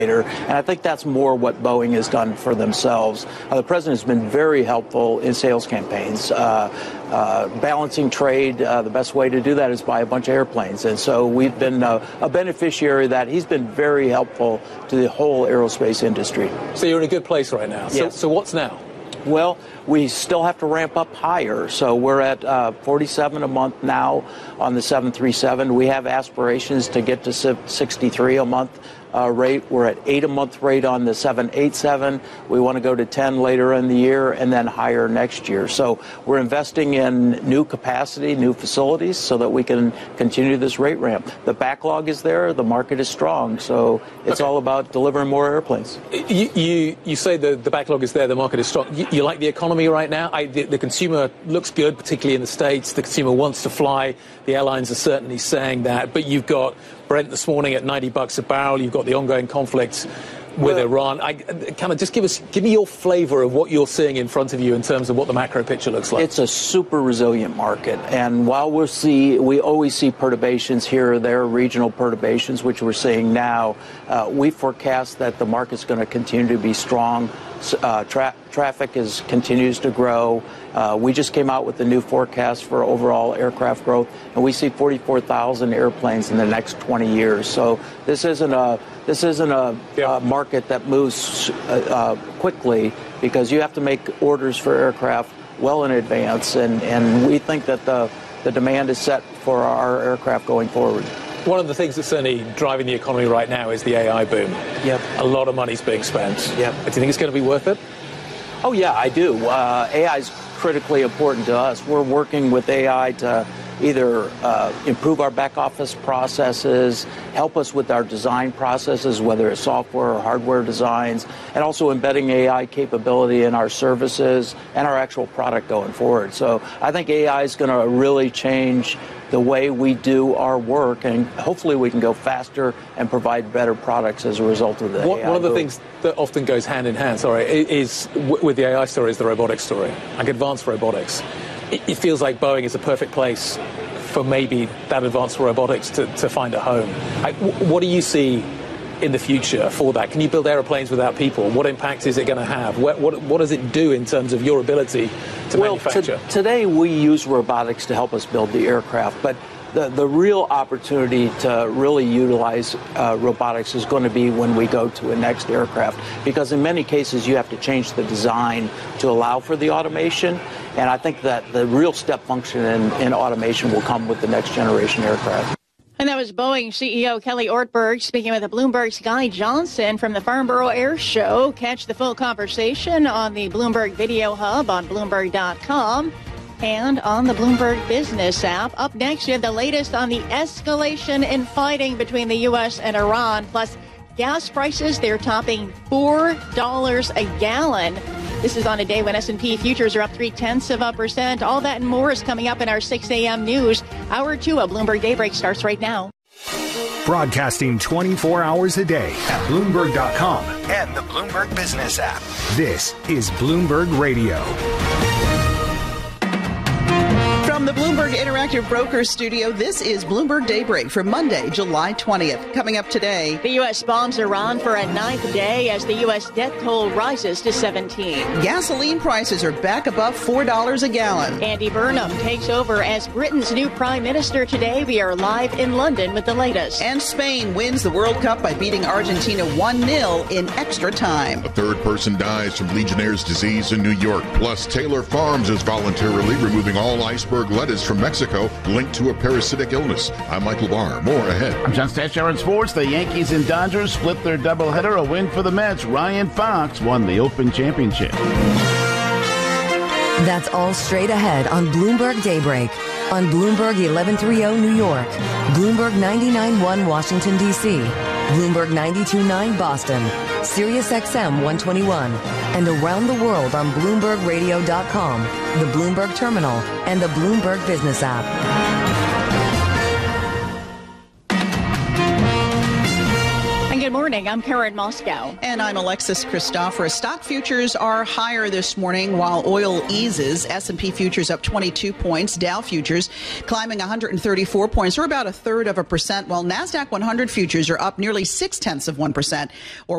And I think that's more what Boeing has done for themselves. The president has been very helpful in sales campaigns. Balancing trade, the best way to do that is buy a bunch of airplanes. And so we've been a beneficiary of that. He's been very helpful to the whole aerospace industry. So you're in a good place right now. Yes. So what's now? Well, we still have to ramp up higher. So we're at 47 a month now on the 737. We have aspirations to get to 63 a month rate. We're at 8 a month rate on the 787. We want to go to 10 later in the year and then higher next year. So we're investing in new capacity, new facilities so that we can continue this rate ramp. The backlog is there. The market is strong. So it's all about delivering more airplanes. You say the backlog is there. The market is strong. You like the economy right now? The consumer looks good, particularly in the States. The consumer wants to fly. The airlines are certainly saying that. But you've got Brent this morning at $90 a barrel. You've got the ongoing conflict with Iran. Give me your flavor of what you're seeing in front of you in terms of what the macro picture looks like. It's a super resilient market, and while we always see perturbations here or there, regional perturbations, which we're seeing now, we forecast that the market's going to continue to be strong. Traffic continues to grow. We just came out with the new forecast for overall aircraft growth, and we see 44,000 airplanes in the next 20 years. So this isn't a market that moves quickly, because you have to make orders for aircraft well in advance, and we think that the demand is set for our aircraft going forward. One of the things that's certainly driving the economy right now is the AI boom. Yep. A lot of money's being spent. Yep. Do you think it's going to be worth it? Oh, yeah, I do. AI is critically important to us. We're working with AI to either improve our back office processes, help us with our design processes, whether it's software or hardware designs, and also embedding AI capability in our services and our actual product going forward. So I think AI is going to really change the way we do our work, and hopefully we can go faster and provide better products as a result of the AI. One of the things that often goes hand in hand, is with the AI story is the robotics story, like advanced robotics. It feels like Boeing is a perfect place for maybe that advanced robotics to find a home. What do you see in the future for that? Can you build airplanes without people? What impact is it going to have? What does it do in terms of your ability to manufacture? Today we use robotics to help us build the aircraft, but the real opportunity to really utilize robotics is going to be when we go to a next aircraft, because in many cases you have to change the design to allow for the automation, and I think that the real step function in automation will come with the next generation aircraft. And that was Boeing CEO Kelly Ortberg speaking with Bloomberg's Guy Johnson from the Farnborough Air Show. Catch the full conversation on the Bloomberg Video Hub on Bloomberg.com and on the Bloomberg Business app. Up next, we have the latest on the escalation in fighting between the U.S. and Iran. Plus, gas prices, they're topping $4 a gallon. This is on a day when S&P futures are up 0.3%. All that and more is coming up in our 6 a.m. news. Hour 2 of Bloomberg Daybreak starts right now. Broadcasting 24 hours a day at Bloomberg.com and the Bloomberg Business app. This is Bloomberg Radio. From the Bloomberg Interactive Brokers Studio, this is Bloomberg Daybreak for Monday, July 20th. Coming up today, the U.S. bombs Iran for a 9th day as the U.S. death toll rises to 17. Gasoline prices are back above $4 a gallon. Andy Burnham takes over as Britain's new prime minister today. We are live in London with the latest. And Spain wins the World Cup by beating Argentina 1-0 in extra time. A third person dies from Legionnaire's disease in New York. Plus, Taylor Farms is voluntarily removing all iceberg lettuce from Mexico linked to a parasitic illness. I'm Michael Barr. More ahead. I'm John Stashower in sports. The Yankees and Dodgers split their doubleheader. A win for the Mets. Ryan Fox won the Open Championship. That's all straight ahead on Bloomberg Daybreak. On Bloomberg 1130 New York, Bloomberg 99.1 Washington, D.C., Bloomberg 92.9 Boston, Sirius XM 121, and around the world on BloombergRadio.com, the Bloomberg Terminal, and the Bloomberg Business app. And good morning. morning. I'm Karen Moscow. And I'm Alexis Christoforous. Stock futures are higher this morning while oil eases. S&P futures up 22 points. Dow futures climbing 134 points, or about 1/3%, while NASDAQ 100 futures are up nearly 0.6%, or